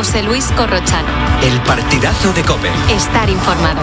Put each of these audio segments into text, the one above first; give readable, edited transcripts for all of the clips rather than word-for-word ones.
José Luis Corrochano. El partidazo de COPE. Estar informado.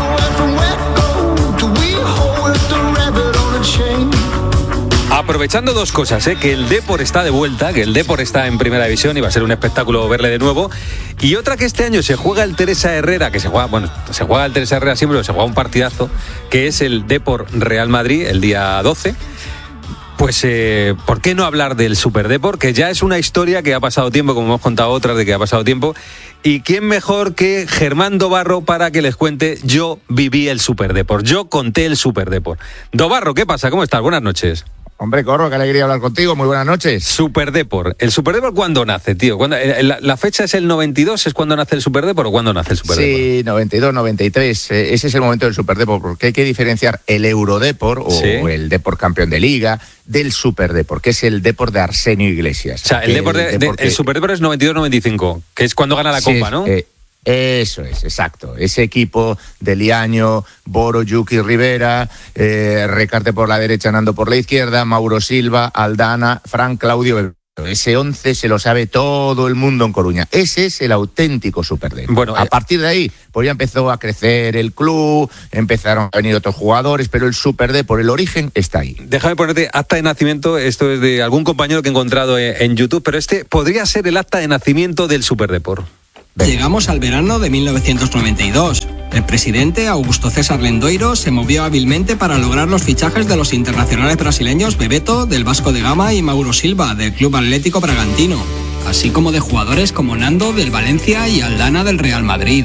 Aprovechando dos cosas, que el Depor está de vuelta, que el Depor está en primera división y va a ser un espectáculo verle de nuevo. Y otra, que este año se juega el Teresa Herrera, se juega el Teresa Herrera siempre, pero se juega un partidazo, que es el Depor Real Madrid, el día 12. Pues, ¿por qué no hablar del Superdepor? Que ya es una historia que ha pasado tiempo, como hemos contado otras de que ha pasado tiempo. ¿Y quién mejor que Germán Dobarro para que les cuente? Yo viví el Superdepor, yo conté el Superdepor. Dobarro, ¿qué pasa? ¿Cómo estás? Buenas noches. Hombre, Corro, qué alegría hablar contigo. Muy buenas noches. Superdepor. ¿El Superdepor cuándo nace, tío? ¿La fecha es el 92? ¿Es cuando nace el Superdepor o cuándo nace el Superdepor? Sí, 92, 93. Ese es el momento del Superdepor, porque hay que diferenciar el Eurodepor o el Depor campeón de Liga del Superdepor, que es el Depor de Arsenio Iglesias. O sea, el Superdepor es 92-95, que es cuando gana la Copa, ¿no? Eso es, exacto. Ese equipo de Liaño, Boro, Yuki, Rivera, Recarte por la derecha, Nando por la izquierda, Mauro Silva, Aldana, Fran, Claudio. Ese 11 se lo sabe todo el mundo en Coruña. Ese es el auténtico Superdepor. Bueno, a partir de ahí, pues ya empezó a crecer el club, empezaron a venir otros jugadores, pero el Superdepor, el origen, está ahí. Déjame ponerte acta de nacimiento. Esto es de algún compañero que he encontrado en YouTube, pero este podría ser el acta de nacimiento del Superdepor. Llegamos al verano de 1992. El presidente, Augusto César Lendoiro, se movió hábilmente para lograr los fichajes de los internacionales brasileños Bebeto, del Vasco da Gama, y Mauro Silva, del Club Atlético Bragantino, así como de jugadores como Nando, del Valencia, y Aldana, del Real Madrid.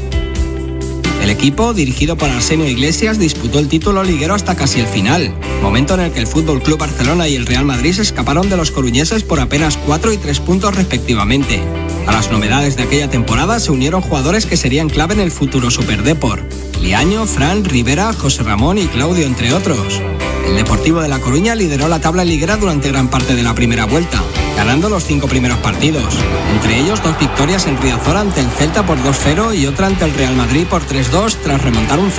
El equipo, dirigido por Arsenio Iglesias, disputó el título liguero hasta casi el final, momento en el que el Fútbol Club Barcelona y el Real Madrid se escaparon de los coruñeses por apenas 4 y 3 puntos respectivamente. A las novedades de aquella temporada se unieron jugadores que serían clave en el futuro Superdepor: Liaño, Fran, Rivera, José Ramón y Claudio, entre otros. El Deportivo de La Coruña lideró la tabla liguera durante gran parte de la primera vuelta, ganando los 5 primeros partidos, entre ellos 2 victorias en Riazor ante el Celta por 2-0 y otra ante el Real Madrid por 3-2 tras remontar un 0-2.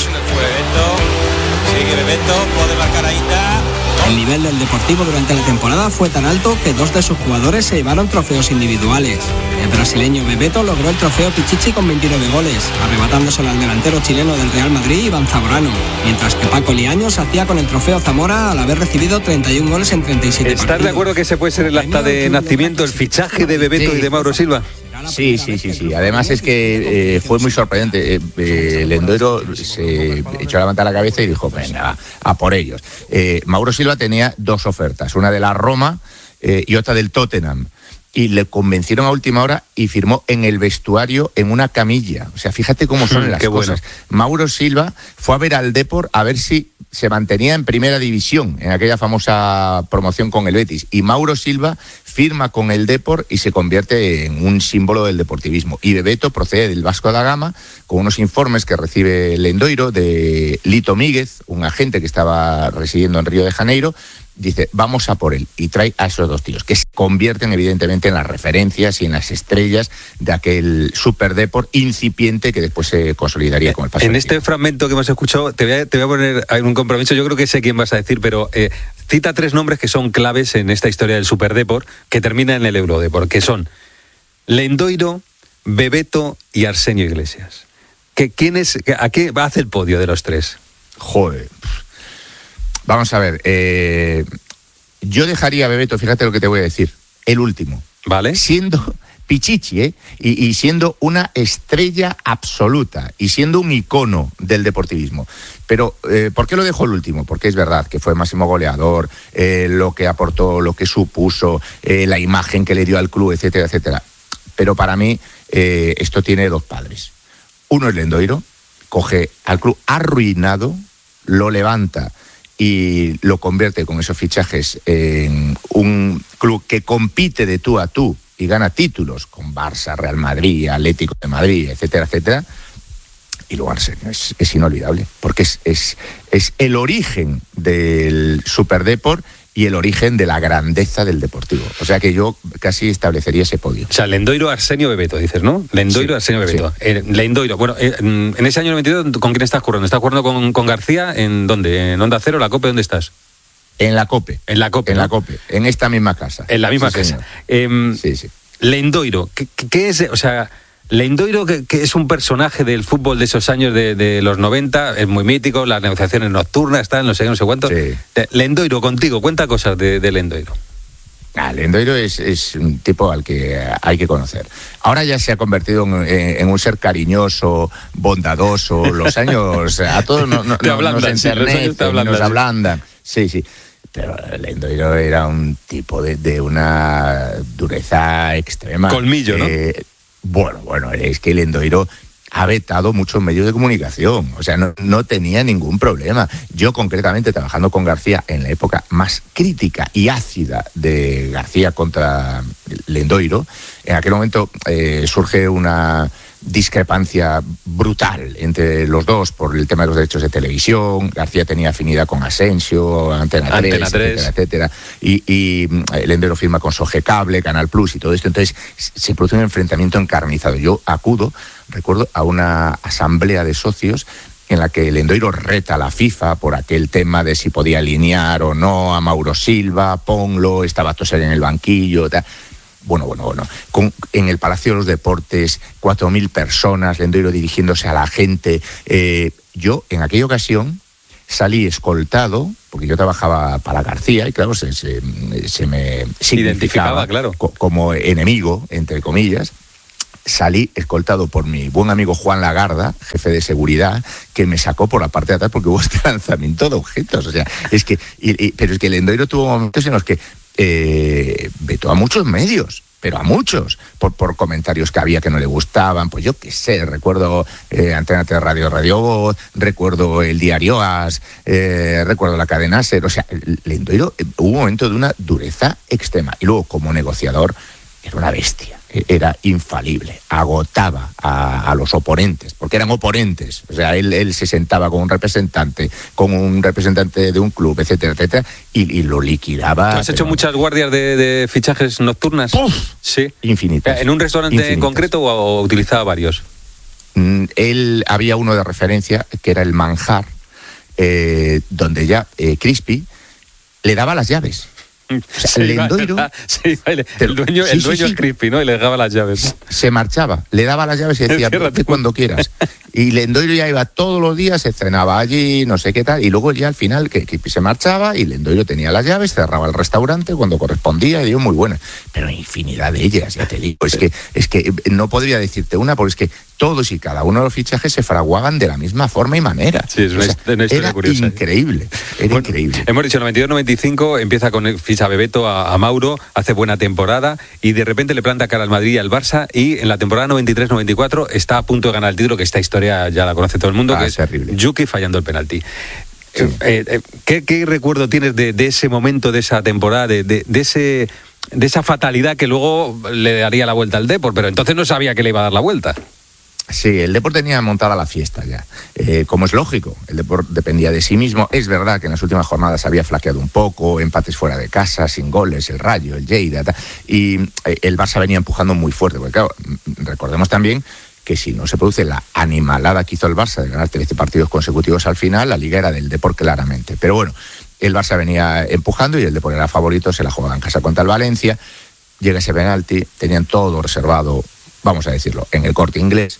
Sigue Bebeto, puede marcar Aita. El nivel del Deportivo durante la temporada fue tan alto que 2 de sus jugadores se llevaron trofeos individuales. El brasileño Bebeto logró el trofeo Pichichi con 29 goles, arrebatándoselo al delantero chileno del Real Madrid, Iván Zamorano, mientras que Paco Liaño se hacía con el trofeo Zamora al haber recibido 31 goles en 37 partidos. ¿Estás de acuerdo que ese puede ser el acta de nacimiento, el fichaje de Bebeto y de Mauro Silva? Sí. Además es que fue muy sorprendente. Lendoiro se echó a levantar la cabeza y dijo, venga, a por ellos. Mauro Silva tenía 2 ofertas, una de la Roma y otra del Tottenham. Y le convencieron a última hora y firmó en el vestuario en una camilla. O sea, fíjate cómo son las cosas. Bueno. Mauro Silva fue a ver al Depor a ver si se mantenía en primera división, en aquella famosa promoción con el Betis. Y Mauro Silva firma con el Depor y se convierte en un símbolo del deportivismo. Y Bebeto procede del Vasco da Gama con unos informes que recibe Lendoiro de Lito Míguez, un agente que estaba residiendo en Río de Janeiro. Dice, vamos a por él, y trae a esos 2 tíos, que se convierten evidentemente en las referencias y en las estrellas de aquel Superdepor incipiente que después se consolidaría con el paso. En este fragmento que hemos escuchado, te voy a poner un compromiso, yo creo que sé quién vas a decir, pero cita 3 nombres que son claves en esta historia del Superdepor, que termina en el Eurodepor, que son Lendoiro, Bebeto y Arsenio Iglesias. ¿A qué hace el podio de los 3? Joder. Vamos a ver, yo dejaría a Bebeto, fíjate lo que te voy a decir, el último. Vale. Siendo Pichichi, y siendo una estrella absoluta, y siendo un icono del deportivismo. Pero, ¿por qué lo dejo el último? Porque es verdad que fue máximo goleador, lo que aportó, lo que supuso, la imagen que le dio al club, etcétera, etcétera. Pero para mí, esto tiene 2 padres. Uno es Lendoiro, coge al club arruinado, lo levanta y lo convierte con esos fichajes en un club que compite de tú a tú y gana títulos con Barça, Real Madrid, Atlético de Madrid, etcétera, etcétera. Y luego Arsenio es inolvidable, porque es el origen del Superdepor y el origen de la grandeza del Deportivo. O sea que yo casi establecería ese podio. O sea, Lendoiro, Arsenio, Bebeto, dices, ¿no? Lendoiro, sí, Arsenio, Bebeto. Sí. Lendoiro, bueno, en ese año 92, ¿con quién estás jugando? ¿Estás jugando con García? ¿En dónde? ¿En Onda Cero, la COPE? ¿Dónde estás? En la COPE. En la COPE. En ¿no? la COPE, en esta misma casa. En la misma casa. Sí. Lendoiro, ¿qué es? O sea, Lendoiro, que es un personaje del fútbol de esos años de los 90, es muy mítico, las negociaciones nocturnas, tal, no sé cuánto. Sí. Lendoiro, contigo, cuenta cosas de Lendoiro. Lendoiro es un tipo al que hay que conocer. Ahora ya se ha convertido en un ser cariñoso, bondadoso. Los años a todos nos enternecen, nos ablandan. Sí. Pero Lendoiro era un tipo de una dureza extrema. Colmillo, ¿no? Bueno, es que Lendoiro ha vetado muchos medios de comunicación, o sea, no tenía ningún problema. Yo concretamente, trabajando con García en la época más crítica y ácida de García contra Lendoiro, en aquel momento surge una discrepancia brutal entre los dos por el tema de los derechos de televisión. García tenía afinidad con Asensio, Antena 3. Etcétera. Y Lendoiro firma con Sogecable, Canal Plus y todo esto. Entonces se produce un enfrentamiento encarnizado. Yo acudo, recuerdo, a una asamblea de socios en la que Lendoiro reta a la FIFA por aquel tema de si podía alinear o no a Mauro Silva, Ponlo, estaba Toser en el banquillo, tal. Bueno. En el Palacio de los Deportes, 4.000 personas, Lendoiro dirigiéndose a la gente. Yo, en aquella ocasión, salí escoltado, porque yo trabajaba para García, y claro, se me identificaba, claro, como enemigo, entre comillas. Salí escoltado por mi buen amigo Juan Lagarda, jefe de seguridad, que me sacó por la parte de atrás porque hubo este lanzamiento de objetos. O sea, es que, pero es que Lendoiro tuvo momentos en los que vetó a muchos medios, pero a muchos, por comentarios que había que no le gustaban. Pues yo qué sé, recuerdo Antena 3 Radio Voz, recuerdo el diario AS, recuerdo la cadena SER. O sea, Lendoiro hubo un momento de una dureza extrema. Y luego, como negociador, era una bestia. Era infalible, agotaba a los oponentes, porque eran oponentes. O sea, él se sentaba con un representante de un club, etcétera, y lo liquidaba. ¿Tú has hecho muchas guardias de fichajes nocturnas? ¡Puf! Sí. Infinitas. ¿En un restaurante en concreto o utilizaba varios? Él había uno de referencia, que era el Manjar, donde ya Crispy le daba las llaves. O sea, Lendoiro, el dueño es Crispy, ¿no? Y le dejaba las llaves. Se marchaba, le daba las llaves y decía, vete cuando quieras. Y Lendoiro ya iba todos los días, se cenaba allí, no sé qué tal, y luego ya al final que se marchaba y Lendoiro tenía las llaves, cerraba el restaurante cuando correspondía, y dio muy buena. Pero infinidad de ellas, ya te digo. Es que no podría decirte una, porque es que todos y cada uno de los fichajes se fraguaban de la misma forma y manera. Sí, es una historia era curiosa. Increíble, increíble. Hemos dicho, 92-95 empieza con ficha Bebeto a Mauro, hace buena temporada y de repente le planta cara al Madrid y al Barça, y en la temporada 93-94 está a punto de ganar el título, que esta historia ya la conoce todo el mundo, que es terrible. Yuki fallando el penalti. Sí. ¿Qué recuerdo tienes de ese momento, de esa temporada, de esa fatalidad que luego le daría la vuelta al Depor, pero entonces no sabía que le iba a dar la vuelta? Sí, el Depor tenía montada la fiesta ya. Como es lógico, el Depor dependía de sí mismo. Es verdad que en las últimas jornadas había flaqueado un poco, empates fuera de casa, sin goles, el Rayo, el Lleida, y el Barça venía empujando muy fuerte, porque claro, recordemos también que si no se produce la animalada que hizo el Barça de ganar 13 partidos consecutivos al final, la Liga era del Depor claramente. Pero bueno, el Barça venía empujando y el Depor era favorito, se la jugaba en casa contra el Valencia, llega ese penalti, tenían todo reservado, vamos a decirlo, en el Corte Inglés,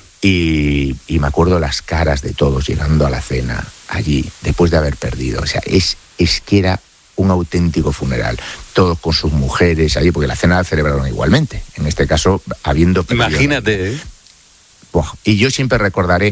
y me acuerdo las caras de todos llegando a la cena allí, después de haber perdido. O sea, es que era un auténtico funeral, todos con sus mujeres allí, porque la cena la celebraron igualmente, en este caso habiendo perdido. Imagínate, ¿eh? Y yo siempre recordaré,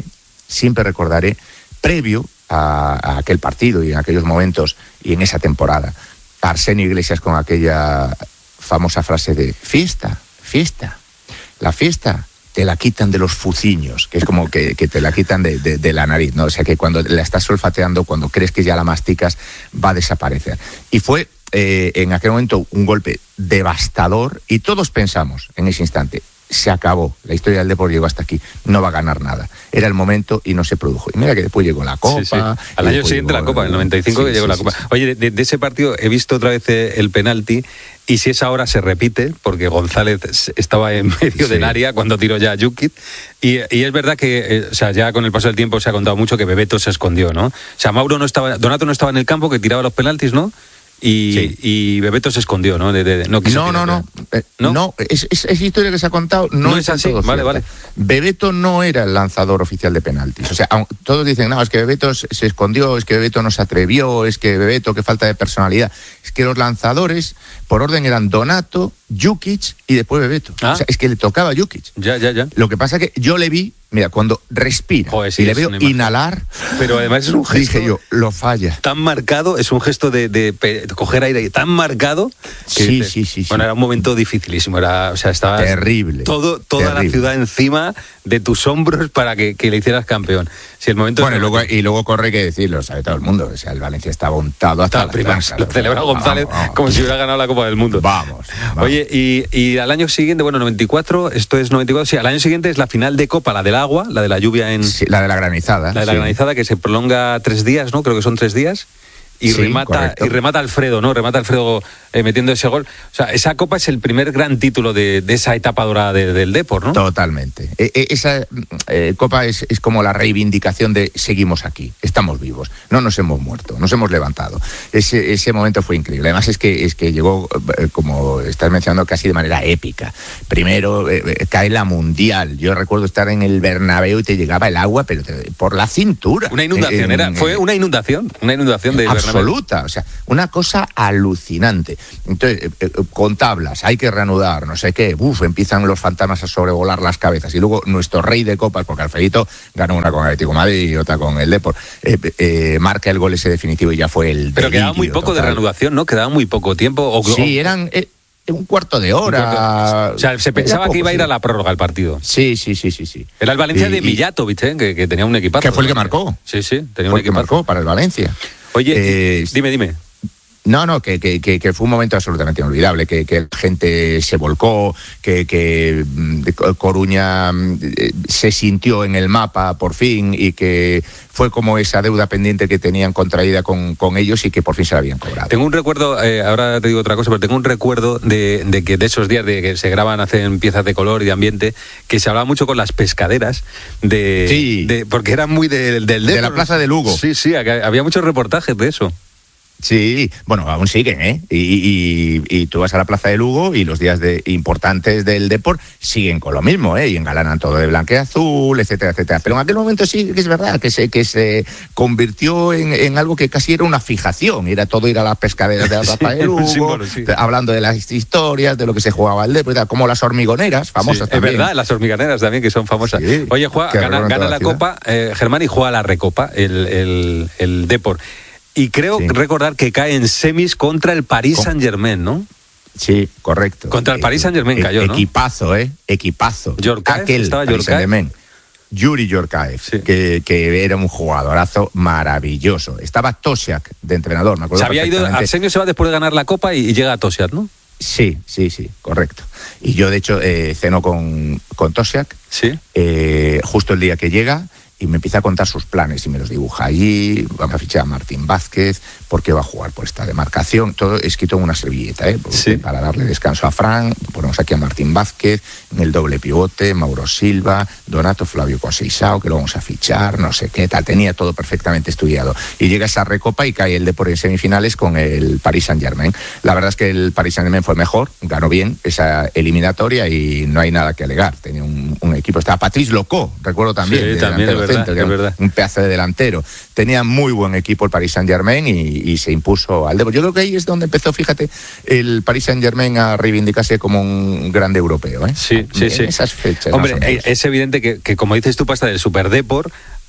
previo a aquel partido y en aquellos momentos y en esa temporada, a Arsenio Iglesias con aquella famosa frase de fiesta, la fiesta te la quitan de los fuciños, que es como que te la quitan de la nariz, ¿no? O sea que cuando la estás olfateando, cuando crees que ya la masticas, va a desaparecer. Y fue en aquel momento un golpe devastador, y todos pensamos en ese instante, se acabó, la historia del Depor llegó hasta aquí, no va a ganar nada. Era el momento y no se produjo. Y mira que después llegó la Copa. Sí. Al año siguiente la Copa, en el 95 que llegó la Copa. Sí. Oye, de ese partido he visto otra vez el penalti, y si esa hora se repite, porque González estaba en medio del área cuando tiró ya a Jukic, y es verdad que, o sea, ya con el paso del tiempo se ha contado mucho que Bebeto se escondió, ¿no? O sea, Donato no estaba en el campo, que tiraba los penaltis, ¿no? y Bebeto se escondió, ¿no? No, es historia que se ha contado, no es así. Vale. Bebeto no era el lanzador oficial de penaltis. O sea, todos dicen, no, es que Bebeto se escondió, es que Bebeto no se atrevió, es que Bebeto, que falta de personalidad. Es que los lanzadores, por orden, eran Donato, Jukic y después Bebeto. O sea, es que le tocaba a Jukic. Ya. Lo que pasa es que yo le vi, mira, cuando respira y le veo inhalar, pero además es un gesto, dije yo, lo falla. Tan marcado, es un gesto de coger aire tan marcado que sí. Bueno, era un momento dificilísimo, estaba terrible. Toda la ciudad encima de tus hombros para que le hicieras campeón. Si el momento luego corre, que decirlo, sabe todo el mundo. O sea, el Valencia estaba untado hasta lo celebra González como si hubiera ganado la Copa del Mundo. Vamos. Oye, y al año siguiente, 94, esto es 94, sí, al año siguiente es la final de Copa, la del agua, la de la lluvia Sí, la de la granizada. La de la granizada, que se prolonga 3 días, ¿no? Creo que son 3 días. Y remata Alfredo, ¿no? Remata Alfredo metiendo ese gol. O sea, esa Copa es el primer gran título de esa etapa dorada del Depor, ¿no? Totalmente. Esa Copa es como la reivindicación de seguimos aquí, estamos vivos, no nos hemos muerto, nos hemos levantado. Ese momento fue increíble. Además es que llegó, como estás mencionando, casi de manera épica. Primero cae la Mundial. Yo recuerdo estar en el Bernabéu y te llegaba el agua, pero por la cintura. Una inundación, fue una inundación de absoluta, o sea, una cosa alucinante. Entonces, con tablas, hay que reanudar, no sé qué, empiezan los fantasmas a sobrevolar las cabezas. Y luego nuestro rey de copas, porque Alfredito ganó una con el Atlético de Madrid y otra con el Depor, marca el gol ese definitivo y ya fue el Pero quedaba muy poco total de reanudación, ¿no? Quedaba muy poco tiempo. Sí, eran un cuarto de hora. O sea, se pensaba que iba a ir a la prórroga el partido. Sí. Era el Valencia de Mijatovic, que tenía un equipazo. Que fue el que marcó. Sí, tenía un equipazo. Que marcó para el Valencia. Oye, dime. No, que fue un momento absolutamente inolvidable, que la gente se volcó, que Coruña se sintió en el mapa por fin y que fue como esa deuda pendiente que tenían contraída con ellos y que por fin se la habían cobrado. Tengo un recuerdo, ahora te digo otra cosa, pero tengo un recuerdo de que de esos días de que se graban, hacen piezas de color y de ambiente, que se hablaba mucho con las pescaderas porque eran muy del de la Plaza de Lugo. Sí, había muchos reportajes de eso. Sí, bueno, aún siguen, ¿eh? Y tú vas a la Plaza de Lugo y los días importantes del Depor siguen con lo mismo, ¿eh? Y engalanan todo de blanqueazul, etcétera. Pero en aquel momento sí que es verdad que se convirtió en algo que casi era una fijación. Era todo ir a las pescaderas de la Plaza de Lugo, hablando de las historias, de lo que se jugaba el Depor, como las hormigoneras, famosas también. Es verdad, las hormigoneras también, que son famosas. Sí, oye, gana la Copa, Germán, y juega la Recopa, el Depor. Y creo recordar que cae en semis contra el Paris Saint-Germain, ¿no? Sí, correcto. Contra el Paris Saint-Germain cayó, ¿no? Equipazo. Yorkaev, estaba Yorkaev. Yuri Yorkaev, que era un jugadorazo maravilloso. Estaba Tosiak de entrenador, me acuerdo. Se había ido, Arsenio se va después de ganar la Copa y llega a Tosiak, ¿no? Sí, correcto. Y yo, de hecho, ceno con Tosiak, justo el día que llega, y me empieza a contar sus planes y me los dibuja allí. Vamos a fichar a Martín Vázquez porque va a jugar por esta demarcación, todo escrito en una servilleta, para darle descanso a Fran. Ponemos aquí a Martín Vázquez en el doble pivote, Mauro Silva, Donato, Flavio Conceição, que lo vamos a fichar, no sé qué tal. Tenía todo perfectamente estudiado y llega esa Recopa y cae el Depor en semifinales con el Paris Saint-Germain. La verdad es que el Paris Saint-Germain fue mejor, ganó bien esa eliminatoria y no hay nada que alegar. Tenía un equipo, estaba Patrice Locó, recuerdo también, es verdad. Un pedazo de delantero. Tenía muy buen equipo el Paris Saint-Germain y se impuso al Depor. Yo creo que ahí es donde empezó, fíjate, el Paris Saint-Germain a reivindicarse como un grande europeo, ¿eh? Sí. Esas fechas. Hombre, es evidente que como dices tú, pasa del Super Depor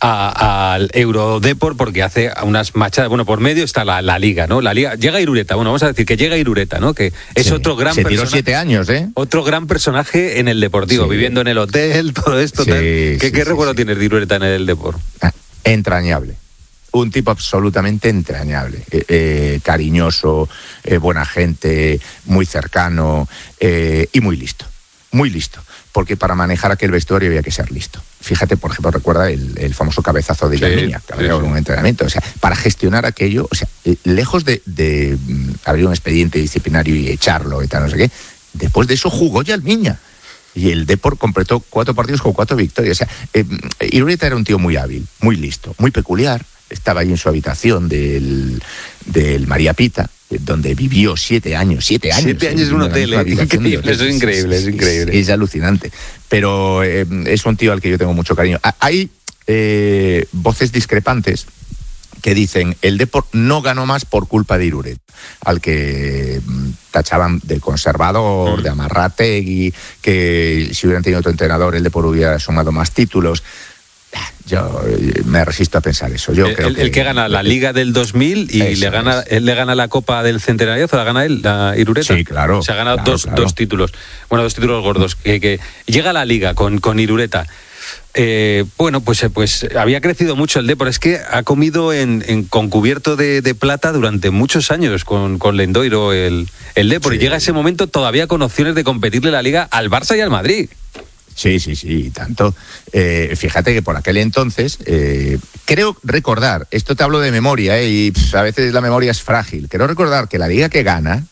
al Eurodepor, porque hace unas machadas. Bueno, por medio está la Liga, ¿no? La Liga llega Irureta. Bueno, vamos a decir que llega Irureta, ¿no? Que es otro gran personaje. Se tiró 7 años, ¿eh? Otro gran personaje en el Deportivo, viviendo en el hotel, todo esto. ¿Qué recuerdo tienes de Irureta en el Depor? Entrañable. Un tipo absolutamente entrañable, cariñoso, buena gente, muy cercano y muy listo. Muy listo. Porque para manejar aquel vestuario había que ser listo. Fíjate, por ejemplo, recuerda el famoso cabezazo de Yalmiña, que había un entrenamiento. O sea, para gestionar aquello, o sea, lejos de abrir un expediente disciplinario y echarlo y tal, no sé qué, después de eso jugó Yalmiña. Y el Depor completó 4 partidos con 4 victorias. O sea, Irureta era un tío muy hábil, muy listo, muy peculiar. Estaba ahí en su habitación del María Pita, donde vivió 7 años. 7 años. 7 años en un hotel, increíble, eso es increíble, es increíble. Es alucinante. Pero es un tío al que yo tengo mucho cariño. Hay voces discrepantes que dicen el Depor no ganó más por culpa de Irureta, al que tachaban de conservador, de amarrategui, que si hubieran tenido otro entrenador el Depor hubiera sumado más títulos. Yo me resisto a pensar eso. Yo creo el que gana la Liga del 2000 y él le gana la Copa del Centenario, ¿la gana él, la Irureta? Sí, claro. O sea, ha ganado dos títulos. Bueno, 2 títulos gordos. Que llega a la Liga con Irureta. Bueno, pues había crecido mucho el Depor. Es que ha comido con cubierto de plata durante muchos años con Lendoiro el Depor. Sí. Y llega ese momento todavía con opciones de competirle la Liga al Barça y al Madrid. Sí, tanto. Fíjate que por aquel entonces, creo recordar, esto te hablo de memoria, y a veces la memoria es frágil, creo recordar que la liga que gana,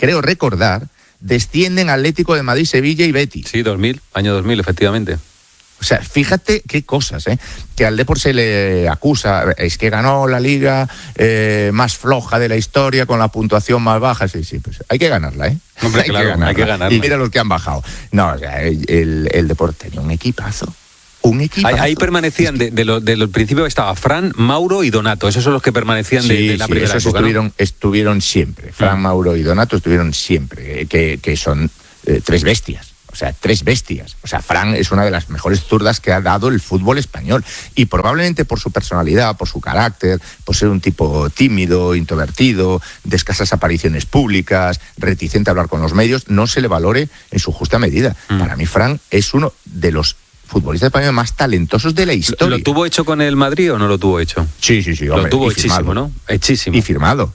descienden Atlético de Madrid, Sevilla y Betis. Sí, año 2000, efectivamente. O sea, fíjate qué cosas, que al Depor se le acusa, es que ganó la liga más floja de la historia con la puntuación más baja. Sí, pues hay que ganarla, Hombre, hay que ganarla. Y mira los que han bajado. No, o sea, el Depor tenía un equipazo. Ahí permanecían, del principio estaba Fran, Mauro y Donato. Esos son los que permanecían de la primera época, ¿no? Estuvieron siempre. Fran, Mauro y Donato estuvieron siempre, que son 3 bestias. O sea, 3 bestias. O sea, Fran es una de las mejores zurdas que ha dado el fútbol español. Y probablemente por su personalidad, por su carácter, por ser un tipo tímido, introvertido, de escasas apariciones públicas, reticente a hablar con los medios, no se le valore en su justa medida. Para mí, Fran es uno de los futbolistas españoles más talentosos de la historia. ¿Lo tuvo hecho con el Madrid o no lo tuvo hecho? Sí, hombre. Lo tuvo hechísimo, ¿no? Hechísimo. Y firmado.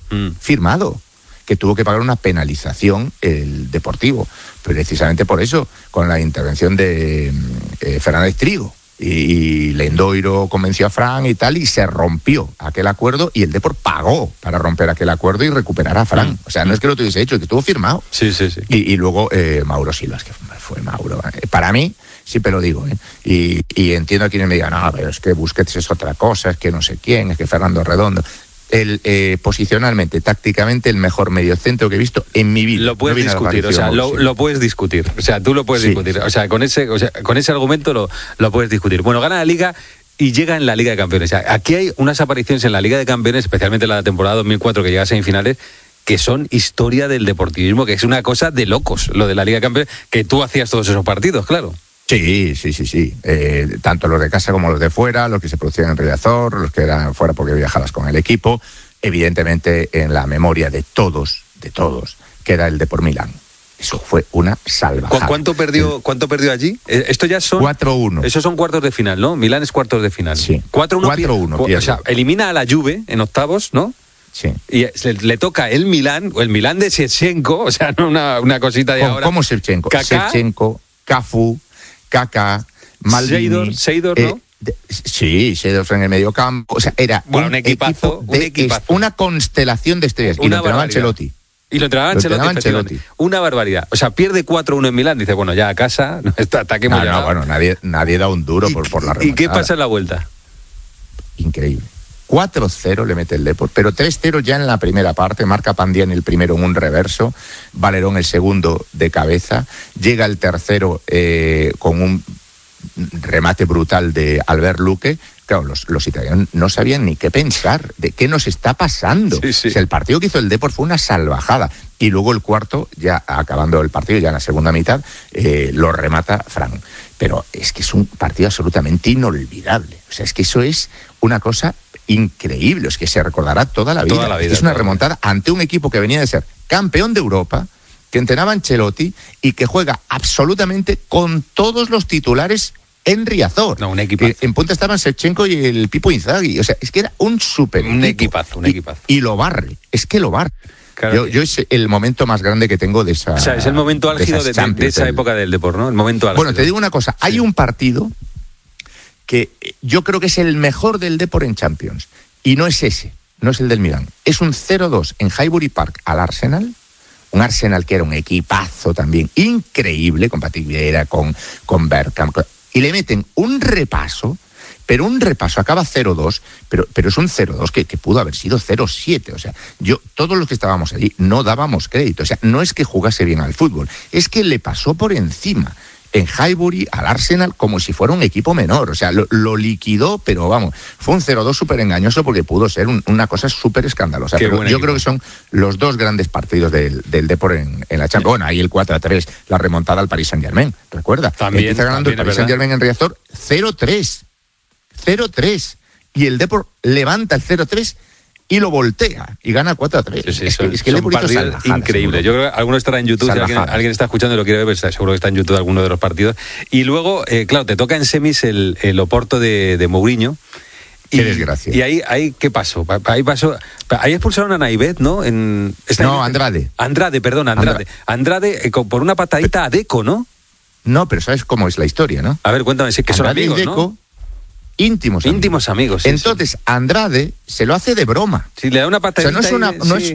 Que tuvo que pagar una penalización el Deportivo, precisamente por eso, con la intervención de Fernández Trigo. Y Lendoiro convenció a Fran y tal, y se rompió aquel acuerdo, y el Depor pagó para romper aquel acuerdo y recuperar a Fran. O sea, no es que lo tuviese hecho, es que estuvo firmado. Sí. Y luego Mauro Silva, es que fue Mauro. Para mí, siempre lo digo, y entiendo a quienes me digan, no, pero es que Busquets es otra cosa, es que no sé quién, es que Fernando Redondo. Posicionalmente, tácticamente, el mejor mediocentro que he visto en mi vida. Lo puedes discutir, o sea, lo puedes discutir. O sea, tú lo puedes discutir. O sea, con ese argumento lo puedes discutir. Bueno, gana la Liga y llega en la Liga de Campeones. O sea, aquí hay unas apariciones en la Liga de Campeones, especialmente la temporada 2004, que llega a semifinales, que son historia del deportivismo, que es una cosa de locos, lo de la Liga de Campeones, que tú hacías todos esos partidos, claro. Sí. Tanto los de casa como los de fuera, los que se producían en Riazor, los que eran fuera porque viajabas con el equipo. Evidentemente, en la memoria de todos, queda el Depor Milán. Eso fue una salvajada. ¿Cuánto perdió allí? Esto ya son 4-1. Esos son cuartos de final, ¿no? Milán es cuartos de final. Sí. 4-1. O sea, elimina a la Juve en octavos, ¿no? Sí. Y le toca el Milán de Shevchenko, o sea, no una cosita de ahora. ¿Cómo Shevchenko? Shevchenko, Cafu, Kaká, Maldini. Seidor, ¿no? Sí, Seidor en el medio campo. O sea, era un equipazo. Una constelación de estrellas. Y lo entrenaba Ancelotti. Y lo entrenaba Ancelotti. Una barbaridad. O sea, pierde 4-1 en Milán. Dice, bueno, ya a casa, ataquemos ya. Bueno, nadie da un duro por la remontada. ¿Y qué pasa en la vuelta? Increíble. 4-0 le mete el Depor, pero 3-0 ya en la primera parte, marca Pandián el primero en un reverso, Valerón el segundo de cabeza, llega el tercero con un remate brutal de Albert Luque. Claro, los italianos no sabían ni qué pensar, de qué nos está pasando. Sí. O sea, el partido que hizo el Depor fue una salvajada. Y luego el cuarto, ya acabando el partido, ya en la segunda mitad, lo remata Fran. Pero es que es un partido absolutamente inolvidable. O sea, es que eso es una cosa increíble, es que se recordará toda la vida. Es una remontada ante un equipo que venía de ser campeón de Europa, que entrenaba Ancelotti y que juega absolutamente con todos los titulares en Riazor. No, un equipazo. En punta estaban Shevchenko y el Pipo Inzaghi. O sea, es que era un súper equipazo. Y lo barre, es que lo barre. Claro. Yo es el momento más grande que tengo de esa. O sea, es el momento álgido de esa época del Depor, ¿no? El momento álgido. Bueno, te digo una cosa, hay un partido que yo creo que es el mejor del Depor en Champions, y no es ese, no es el del Milán, es un 0-2 en Highbury Park al Arsenal, un Arsenal que era un equipazo también, increíble, con Patrick Vieira, con Bergkamp, y le meten un repaso, pero un repaso, acaba 0-2, pero es un 0-2 que pudo haber sido 0-7. O sea, todos los que estábamos allí no dábamos crédito. O sea, no es que jugase bien al fútbol, es que le pasó por encima en Highbury al Arsenal como si fuera un equipo menor. O sea, lo liquidó, pero vamos, fue un 0-2 súper engañoso porque pudo ser una cosa súper escandalosa. Pero yo creo que son los dos grandes partidos del Depor en la Champions. Bueno, ahí el 4-3, la remontada al Paris Saint-Germain, ¿recuerda? También, empieza ganando el Paris Saint-Germain en Riazor 0-3. Y el Depor levanta el 0-3 y lo voltea y gana 4-3. Sí, es que el Depor hizo increíble. Yo creo que alguno estará en YouTube, si alguien está escuchando y lo quiere ver, pues seguro que está en YouTube alguno de los partidos. Y luego, claro, te toca en semis el Oporto de Mourinho. Qué desgracia. Y ahí ¿qué pasó? Ahí expulsaron a Naivet, ¿no? Andrade. Andrade. Andrade por una patadita a Deco, ¿no? No, pero ¿sabes cómo es la historia, no? A ver, cuéntame, si es que son Andrade amigos, y Deco, ¿no? Íntimos amigos. Sí, entonces, Andrade se lo hace de broma. Sí, le da una patadita. O sea,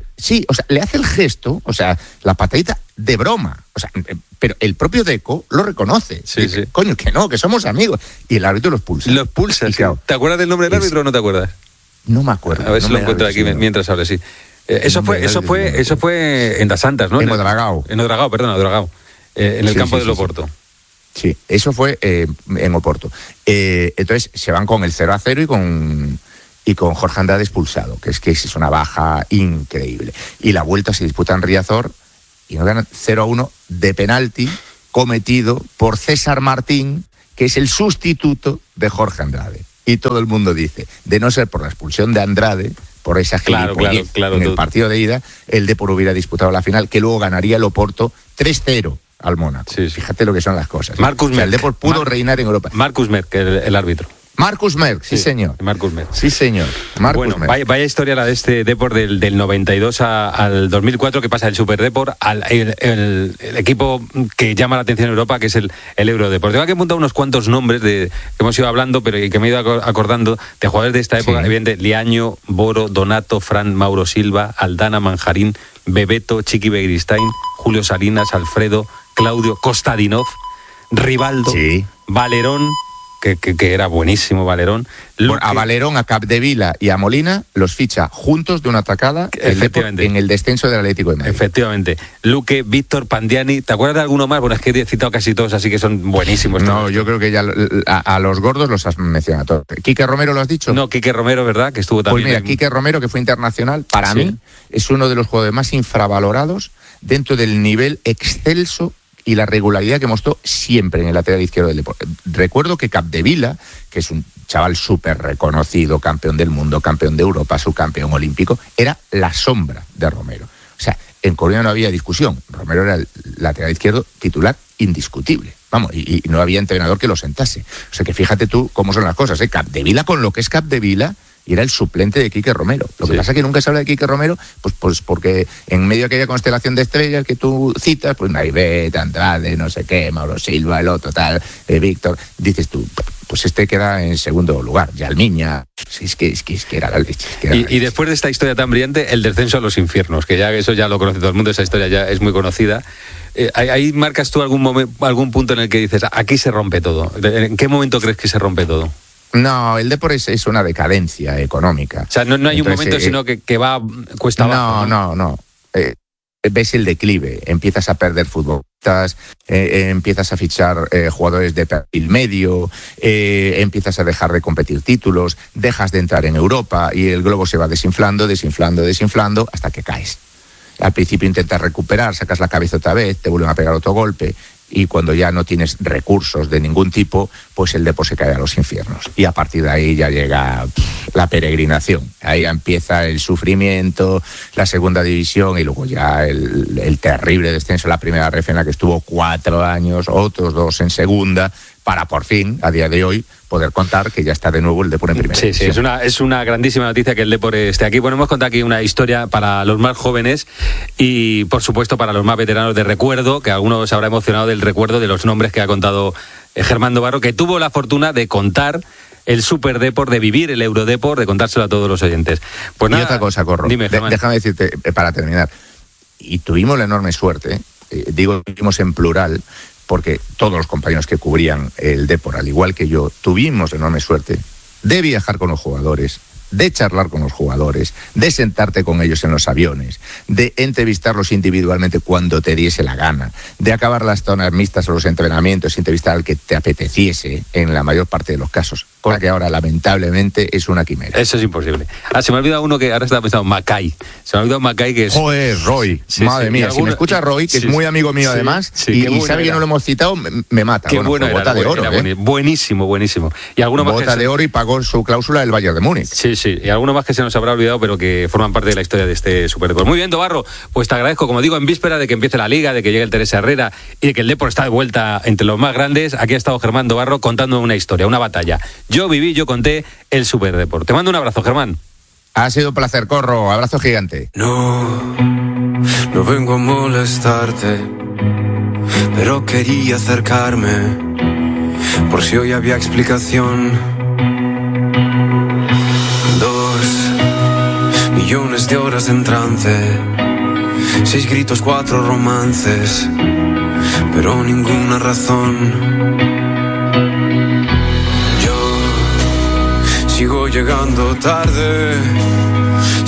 o sea, le hace el gesto, o sea, la patadita de broma. O sea, pero el propio Deco lo reconoce. Sí, dice, sí. Coño, que no, que somos amigos. Y el árbitro lo expulsa. Lo expulsa, sí. Claro, ¿Te acuerdas del nombre del árbitro o no te acuerdas? No me acuerdo. A ver si lo encuentro aquí mientras hables, sí. Eso fue en Das Santas, ¿no? En Odragao. En Odragao. En el campo del Oporto. Sí, eso fue en Oporto. Entonces se van con el 0-0 y con Jorge Andrade expulsado, que es una baja increíble. Y la vuelta se disputa en Riazor y nos ganan 0-1 de penalti cometido por César Martín, que es el sustituto de Jorge Andrade. Y todo el mundo dice, de no ser por la expulsión de Andrade, por esa gilipollez en el partido de ida, el Depor hubiera disputado la final, que luego ganaría el Oporto 3-0 al Mónaco. Sí. Fíjate lo que son las cosas. Marcus Merck. El Depor pudo reinar en Europa. Marcus Merck, el árbitro. Marcus Merck, sí señor. Marcus Merck. Sí, señor. Bueno, vaya historia la de este Depor del 92 al 2004, que pasa del Super Depor al el equipo que llama la atención en Europa, que es el Eurodepor. Tengo que apuntar unos cuantos nombres que hemos ido hablando, pero que me he ido acordando de jugadores de esta época. Evidente, Liaño, Boro, Donato, Fran, Mauro Silva, Aldana, Manjarín, Bebeto, Chiqui Begiristain, Julio Salinas, Alfredo, Claudio, Kostadinov, Rivaldo, Valerón, que era buenísimo Valerón. A Valerón, a Capdevila y a Molina los ficha juntos de una atacada en el descenso del Atlético de Madrid. Efectivamente. Luque, Víctor, Pandiani. ¿Te acuerdas de alguno más? Bueno, es que he citado casi todos, así que son buenísimos. No, yo creo que ya a los gordos los has mencionado todos. ¿Quique Romero lo has dicho? No, Quique Romero, ¿verdad? Que estuvo también. Pues mira, Quique Romero, que fue internacional, para mí es uno de los jugadores más infravalorados dentro del nivel excelso y la regularidad que mostró siempre en el lateral izquierdo del Depor. Recuerdo que Capdevila, que es un chaval súper reconocido, campeón del mundo, campeón de Europa, subcampeón olímpico, era la sombra de Romero. O sea, en Coruña no había discusión. Romero era el lateral izquierdo titular indiscutible. Vamos, y no había entrenador que lo sentase. O sea, que fíjate tú cómo son las cosas, ¿eh? Capdevila, con lo que es Capdevila, y era el suplente de Quique Romero. Lo que pasa es que nunca se habla de Quique Romero, pues porque en medio de aquella constelación de estrellas que tú citas, pues Naivet, Andrade, no sé qué, Mauro Silva, el otro tal, Víctor, dices tú, pues este queda en segundo lugar. Yalmiña, es que era la leche. Y después de esta historia tan brillante, el descenso a los infiernos, que ya eso ya lo conoce todo el mundo, esa historia ya es muy conocida. Ahí marcas tú algún punto en el que dices, aquí se rompe todo. ¿En qué momento crees que se rompe todo? No, el Depor es una decadencia económica. O sea, no hay entonces, un momento, sino que va cuesta abajo. No. Ves el declive, empiezas a perder futbolistas, empiezas a fichar jugadores de perfil medio, empiezas a dejar de competir títulos, dejas de entrar en Europa y el globo se va desinflando hasta que caes. Al principio intentas recuperar, sacas la cabeza otra vez, te vuelven a pegar otro golpe. Y cuando ya no tienes recursos de ningún tipo, pues el Depor se cae a los infiernos. Y a partir de ahí ya llega la peregrinación. Ahí empieza el sufrimiento, la segunda división y luego ya el terrible descenso a la primera ref en la que estuvo 4 años, otros 2 en segunda, para por fin, a día de hoy, poder contar que ya está de nuevo el Depor en primera división. Sí, es una grandísima noticia que el Depor esté aquí. Bueno, hemos contado aquí una historia para los más jóvenes y, por supuesto, para los más veteranos de recuerdo, que algunos se habrá emocionado del recuerdo de los nombres que ha contado Germán Dobarro, que tuvo la fortuna de contar el Super Depor, de vivir el Eurodepor, de contárselo a todos los oyentes. Pues nada, y otra cosa, Corro, dime, déjame decirte, para terminar, y tuvimos la enorme suerte, tuvimos en plural, porque todos los compañeros que cubrían el Depor, al igual que yo, tuvimos enorme suerte de viajar con los jugadores, de charlar con los jugadores, de sentarte con ellos en los aviones, de entrevistarlos individualmente cuando te diese la gana, de acabar las zonas mixtas o los entrenamientos, entrevistar al que te apeteciese en la mayor parte de los casos, cosa que ahora lamentablemente es una quimera. Eso es imposible. Se me ha olvidado uno que ahora estaba pensando, Macay. Se me ha olvidado Macay, que es... Joder, Roy, sí, madre sí, mía, alguno... si me escucha Roy, que es muy amigo mío además, y sabe que no lo hemos citado, me mata. Qué bueno, bota de oro, buenísimo, buenísimo. Y alguno más bota de oro y pagó su cláusula del Bayern de Múnich. Sí, y alguno más que se nos habrá olvidado, pero que forman parte de la historia de este Super Depor. Muy bien, Tobarro, pues te agradezco, como digo, en víspera de que empiece la Liga, de que llegue el Teresa Herrera y de que el Depor está de vuelta entre los más grandes. Aquí ha estado Germán Tobarro contando una historia, una batalla. Yo conté el Super Depor. Te mando un abrazo, Germán. Ha sido un placer, Corro. Abrazo gigante. No vengo a molestarte, pero quería acercarme por si hoy había explicación. 2 millones de horas en trance, 6 gritos, 4 romances, pero ninguna razón. Yo sigo llegando tarde,